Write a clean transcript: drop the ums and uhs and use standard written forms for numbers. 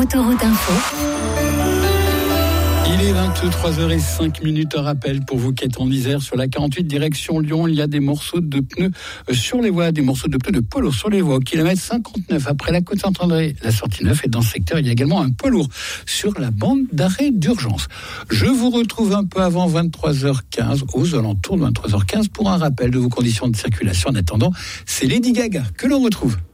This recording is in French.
Autoroute Info. Il est 23h05, un rappel pour vous qui êtes en Isère sur la 48 direction Lyon. Il y a des morceaux de pneus sur les voies, des morceaux de pneus de poids lourd sur les voies. Au kilomètre 59 après la côte Saint-André, la sortie 9. Et dans ce secteur, il y a également un poids lourd sur la bande d'arrêt d'urgence. Je vous retrouve un peu avant 23h15, aux alentours de 23h15, pour un rappel de vos conditions de circulation. En attendant, c'est Lady Gaga que l'on retrouve.